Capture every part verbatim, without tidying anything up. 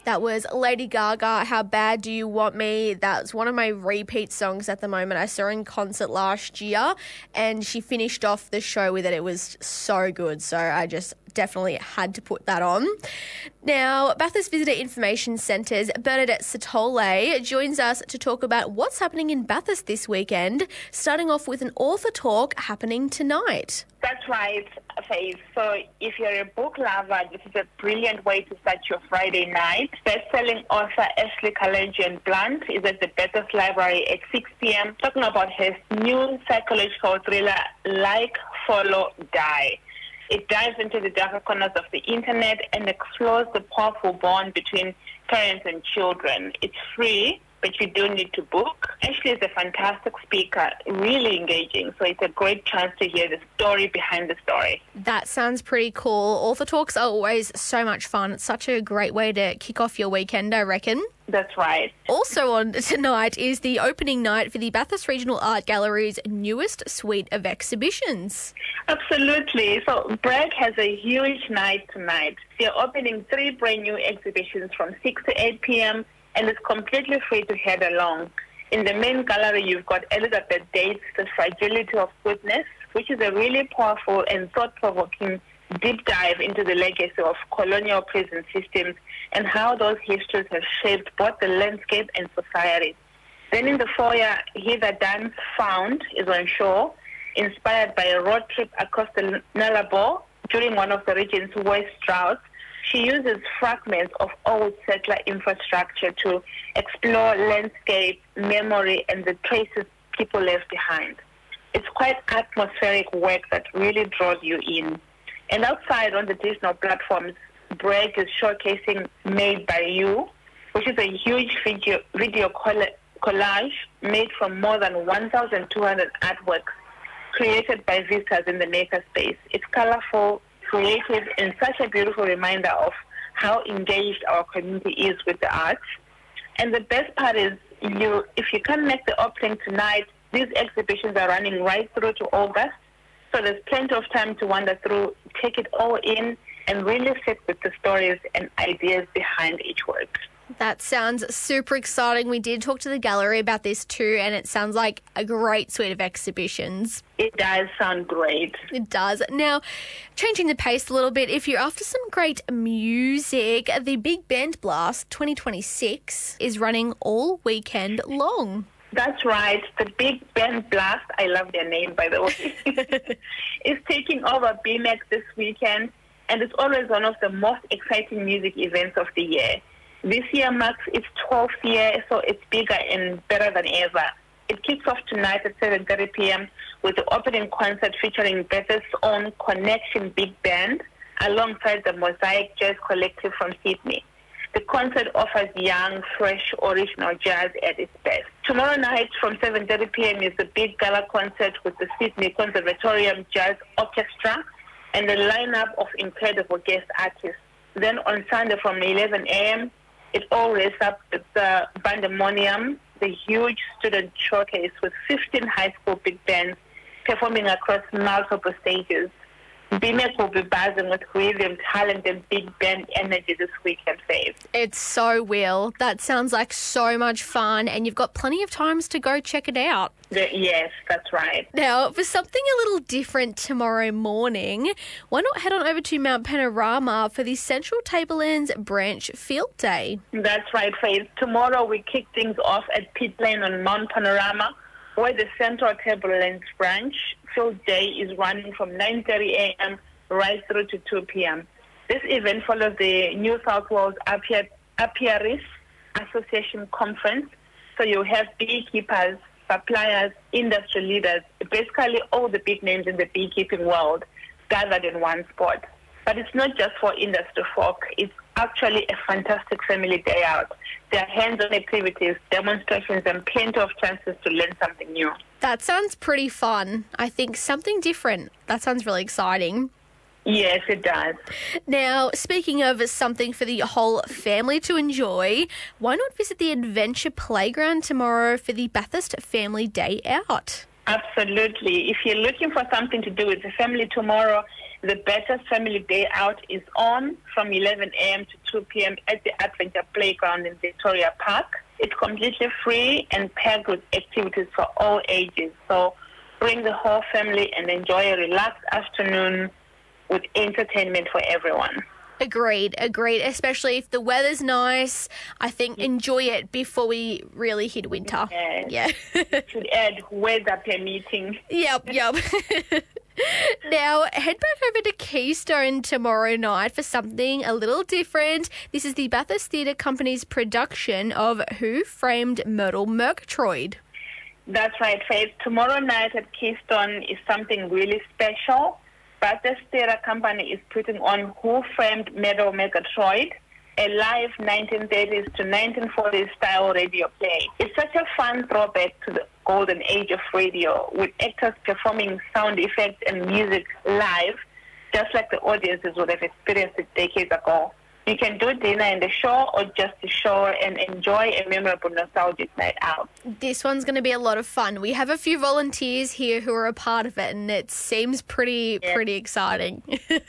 That was Lady Gaga, How Bad Do You Want Me? That's one of my repeat songs at the moment. I saw her in concert last year and she finished off the show with it. It was so good. So I just definitely had to put that on. Now, Bathurst Visitor Information Centre's Bernadette Satole joins us to talk about what's happening in Bathurst this weekend, starting off with an author talk happening tonight. That's right, Faith. So if you're a book lover, this is a brilliant way to start your Friday night. Best-selling author Ashley Kalajian-Blunt is at the Bathurst Library at six p.m. talking about her new psychological thriller, Like, Follow, Die. It dives into the darker corners of the internet and explores the powerful bond between parents and children. It's free, but you do need to book. Ashley is a fantastic speaker, really engaging, so it's a great chance to hear the story behind the story. That sounds pretty cool. Author talks are always so much fun. It's such a great way to kick off your weekend, I reckon. That's right. Also on tonight is the opening night for the Bathurst Regional Art Gallery's newest suite of exhibitions. Absolutely. So Bragg has a huge night tonight. They're opening three brand new exhibitions from six to eight p.m. and it's completely free to head along. In the main gallery, you've got Elizabeth Dates, The Fragility of Goodness, which is a really powerful and thought-provoking deep dive into the legacy of colonial prison systems and how those histories have shaped both the landscape and society. Then in the foyer, Heather Dunn's Found is on show, inspired by a road trip across the Nullarbor during one of the region's worst droughts. She uses fragments of old settler infrastructure to explore landscape, memory, and the traces people left behind. It's quite atmospheric work that really draws you in. And outside on the digital platforms, Bragg is showcasing Made by You, which is a huge video, video collage made from more than one thousand two hundred artworks created by visitors in the makerspace. It's colorful, creative, and such a beautiful reminder of how engaged our community is with the arts. And the best part is, you, if you can't make the opening tonight, these exhibitions are running right through to August. So there's plenty of time to wander through, take it all in, and really sit with the stories and ideas behind each work. That sounds super exciting. We did talk to the gallery about this too, and it sounds like a great suite of exhibitions. It does sound great. It does. Now, changing the pace a little bit, if you're after some great music, the Big Band Blast twenty twenty-six is running all weekend long. That's right. The Big Band Blast, I love their name, by the way, is taking over B M A C this weekend, and it's always one of the most exciting music events of the year. This year marks its twelfth year, so it's bigger and better than ever. It kicks off tonight at seven thirty p.m. with the opening concert featuring Bathurst's own Connection Big Band alongside the Mosaic Jazz Collective from Sydney. The concert offers young, fresh, original jazz at its best. Tomorrow night from seven thirty p.m. is the big gala concert with the Sydney Conservatorium Jazz Orchestra and a lineup of incredible guest artists. Then on Sunday from eleven a.m., it all rests up at the Pandemonium, the huge student showcase with fifteen high school big bands performing across multiple stages. B M A C will be buzzing with really talented big band energy this weekend, Faith. It so will. That sounds like so much fun, and you've got plenty of times to go check it out. The, yes, that's right. Now, for something a little different tomorrow morning, why not head on over to Mount Panorama for the Central Tablelands Branch Field Day? That's right, Faith. Tomorrow we kick things off at Pit Lane on Mount Panorama, where the Central Tablelands Branch Field Day is running from nine thirty a.m. right through to two p.m. This event follows the New South Wales Apiarist Association Conference, so you have beekeepers, suppliers, industry leaders, basically all the big names in the beekeeping world gathered in one spot. But it's not just for industry folk, it's actually a fantastic family day out. There are hands-on activities, demonstrations, and plenty of chances to learn something new. That sounds pretty fun. I think something different. That sounds really exciting. Yes, it does. Now, speaking of something for the whole family to enjoy, why not visit the Adventure Playground tomorrow for the Bathurst Family Day Out? Absolutely. If you're looking for something to do with the family tomorrow, The Bathurst Family Day Out is on from eleven a.m. to two p.m. at the Adventure Playground in Victoria Park. It's completely free and packed with activities for all ages. So bring the whole family and enjoy a relaxed afternoon with entertainment for everyone. Agreed, agreed. Especially if the weather's nice, I think enjoy it before we really hit winter. Yes. Yeah. Should add weather permitting. Yep, yep. Now, head back over to Keystone tomorrow night for something a little different. This is the Bathurst Theatre Company's production of Who Framed Myrtle Murgatroyd. That's right, Faith. Tomorrow night at Keystone is something really special. Bathurst Theatre Company is putting on Who Framed Myrtle Murgatroyd, a live nineteen thirties to nineteen forties style radio play. It's such a fun throwback to the golden age of radio, with actors performing sound effects and music live, just like the audiences would have experienced it decades ago. You can do dinner in the show or just the show and enjoy a memorable nostalgic night out. This one's going to be a lot of fun. We have a few volunteers here who are a part of it, and it seems pretty, yeah. pretty exciting.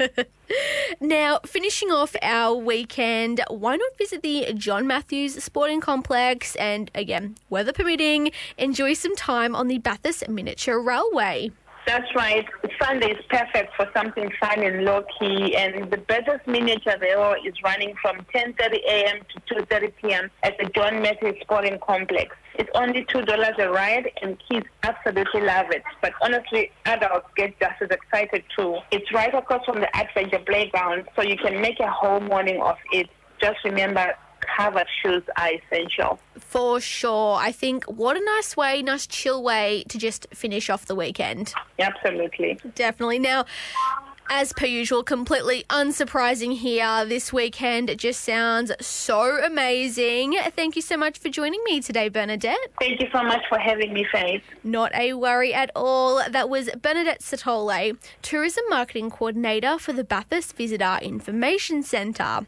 Now, finishing off our weekend, why not visit the John Matthews Sporting Complex and, again, weather permitting, enjoy some time on the Bathurst Miniature Railway. That's right. Sunday is perfect for something fun and low-key, and the Bathurst Miniature Railway is running from ten thirty a.m. to two thirty p.m. at the John Matthews Sporting Complex. It's only two dollars a ride, and kids absolutely love it. But honestly, adults get just as excited too. It's right across from the Adventure Playground, so you can make a whole morning of it. Just remember, covered shoes are essential. For sure. I think what a nice way, nice chill way to just finish off the weekend. Absolutely. Definitely. Now, as per usual, completely unsurprising here this weekend. It just sounds so amazing. Thank you so much for joining me today, Bernadette. Thank you so much for having me, Faith. Not a worry at all. That was Bernadette Satole, Tourism Marketing Coordinator for the Bathurst Visitor Information Centre.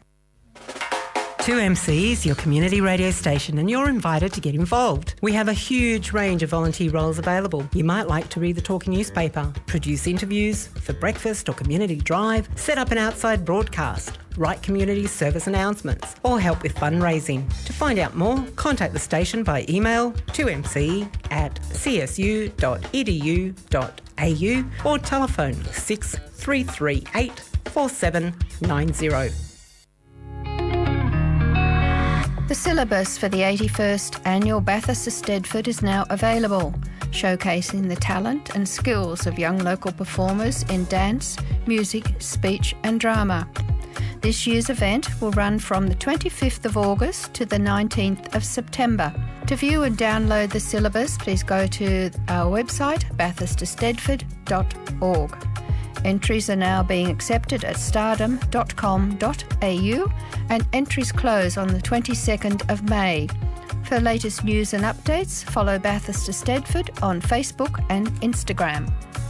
two M C is your community radio station, and you're invited to get involved. We have a huge range of volunteer roles available. You might like to read the talking newspaper, produce interviews for breakfast or community drive, set up an outside broadcast, write community service announcements, or help with fundraising. To find out more, contact the station by email two m c at c s u dot e d u dot a u or telephone six three three eight four seven nine zero. The syllabus for the eighty-first Annual Bathurst to Stedford is now available, showcasing the talent and skills of young local performers in dance, music, speech and drama. This year's event will run from the twenty-fifth of August to the nineteenth of September. To view and download the syllabus, please go to our website, bathurst to stedford dot org. Entries are now being accepted at stardom dot com dot a u and entries close on the twenty-second of May. For latest news and updates, follow Bathurst to Stedford on Facebook and Instagram.